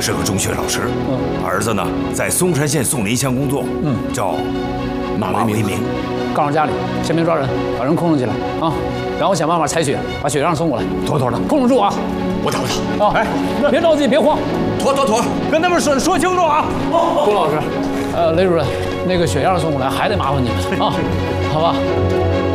是个中学老师，儿子呢在松山县宋林乡工作，叫马为民。 告诉家里，先别抓人，把人控制起来啊，然后想办法采血，把血样送过来，妥妥的，控制住啊！ 我打。 啊，哎，别着急，别慌， 妥， 跟他们说清楚啊！龚老师，雷主任，那个血样送过来还得麻烦你们啊，好吧？